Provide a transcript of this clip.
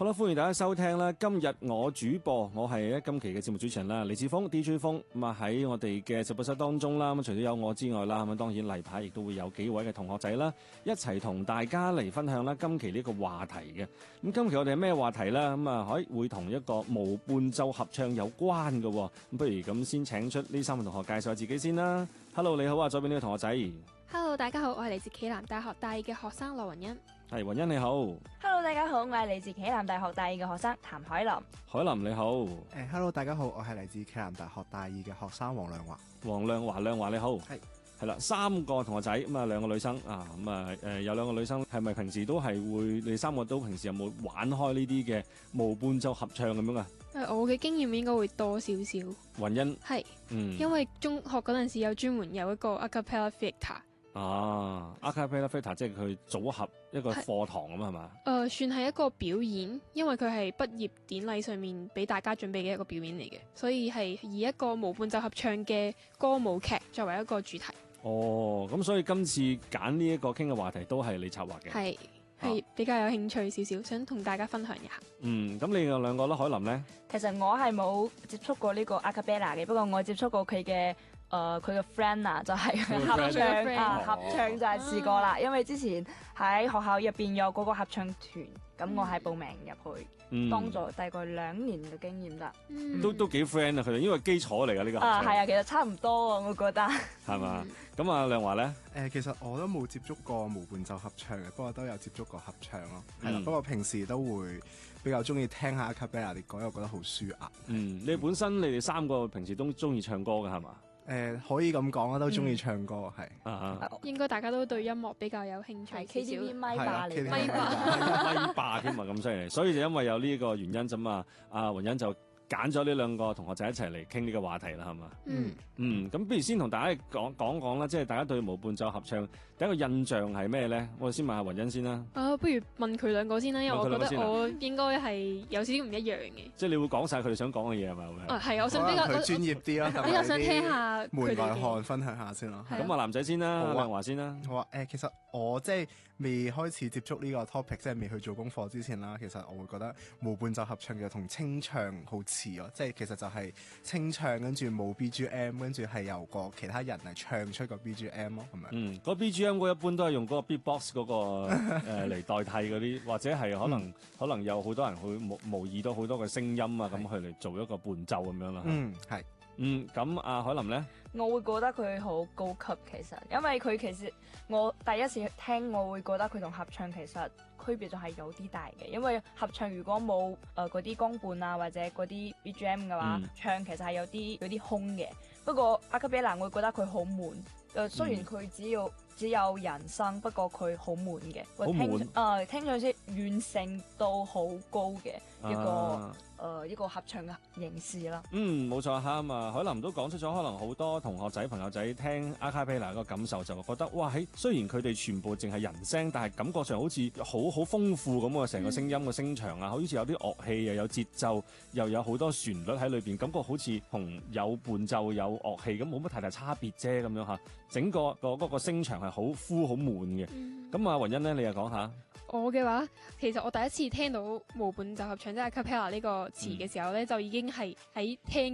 好啦，歡迎大家收聽啦！今日我主播，我係今期嘅節目主持人啦，李志峰 DJ 峰。咁啊喺我哋嘅直播室當中啦，咁除咗有我之外啦，咁當然例牌亦都會有幾位嘅同學仔啦，一齊同大家嚟分享啦今期呢個話題嘅。咁今期我哋係咩話題咧？咁啊會同一個無伴奏合唱有關嘅。咁不如咁先請出呢三位同學介紹下自己先啦。Hello， 你好啊，左邊呢個同學仔。 Hello， 大家好，我係嚟自暨南大學大二嘅學生羅雲欣。 係雲欣你好。 Hello， 大家好，我係嚟自暨南大學大二嘅學生譚海琳。 海琳你好。 Hello， 大家好，我係嚟自暨南大學大二嘅學生黃亮華。 黃亮華，亮華你好。係啦，三個同學仔咁啊，兩個女生啊，咁啊有兩個女生係咪平時都係會？你哋三個都平時有冇玩開呢啲嘅無伴奏合唱咁樣啊？ 我嘅經驗應該會多少少。 雲欣係，因為中學嗰陣時有專門有一個 acapella theatre。 acapella theatre 即係佢組合一個課堂咁係嘛？ 算係一個表演，因為佢係畢業典禮上面俾大家準備嘅一個表演嚟嘅，所以係以一個無伴奏合唱嘅歌舞劇作為一個主題。咁所以今次揀呢一個傾嘅話題都係你策劃嘅？係比較有興趣少少，想同大家分享一下。 咁你有兩個啦，海琳呢？ 其實我係冇接觸過呢個 acapella 嘅，不過我接觸過佢嘅佢嘅 friend 啊，就係合唱合唱就係試過啦。因為之前喺學校入邊有嗰個合唱團，咁我係報名入去，當咗大概2年嘅經驗啦。 都幾 friend 啊，佢哋因為基礎嚟㗎呢個合唱。 係啊，其實差唔多啊，我覺得。 係嘛？咁啊，亮華咧？ 其實我都冇接觸過無伴奏合唱嘅，不過都有接觸過合唱咯。係啦，不過平時都會比較中意聽下 acapella 啲歌，因為我覺得好舒壓。 你本身你哋三個平時都中意唱歌嘅係嘛？ 可以咁講啦，都中意唱歌係。 應該大家都對音樂比較有興趣。 KTV 咪霸嚟， 咪霸添啊，咁犀利！所以就因為有呢個原因啫嘛，阿雲欣就揀咗呢兩個同學仔一齊嚟傾呢個話題啦，係嘛？咁不如先同大家講啦，即係大家對無伴奏合唱第一個印象係咩咧？我哋先問下雲欣先啦。 不如問佢兩個先啦，因為我覺得我應該係有少少唔一樣嘅。 即係你會講晒佢哋想講嘅嘢係咪？ 係，我想比較佢專業啲啦， 比較想聽下門外漢分享下先啦。 咁啊，男仔先啦，亮華先啦。 好啊，其實我即係未開始接觸呢個 topic， 即係未去做功課之前啦，其實我會覺得無伴奏合唱嘅同清唱好似咯，即係其實就係清唱跟住冇 BGM， 跟住係由個其他人嚟唱出個 BGM 咯，係咪？ 嗰 BGM 嗰一般都係用嗰個 beatbox 嗰個嚟代替嗰啲，或者係可能有好多人會模擬到好多嘅聲音啊，咁去嚟做一個伴奏咁樣啦。 係。 咁阿海琳咧， 我會覺得佢好高級，其實，因為佢其實我第一次聽，我會覺得佢同合唱其實區別仲係有啲大嘅，因為合唱如果冇嗰啲光伴啊或者嗰啲 BGM 嘅話，唱其實係有啲空嘅。不過 acapella 我會覺得佢好悶，雖然佢只有人聲，不過佢好悶嘅，聽上去完成度好高嘅一個合唱嘅形式啦。 冇錯嚇嘛，海琳都講出咗，可能好多同學仔朋友仔聽 acapella 個感受就覺得，哇！雖然佢哋全部淨係人聲，但係感覺上好似好豐富咁啊，成個聲音嘅聲場啊，好似有啲樂器又有節奏，又有好多旋律喺裏邊，感覺好似同有伴奏有樂器咁冇乜太大差別啫咁樣嚇。整個嗰個聲場係好枯好悶嘅。咁啊，雲欣咧，你又講下。 我嘅話，其實我第一次聽到無伴奏合唱即係 acapella 呢個詞嘅時候咧，就已經係喺聽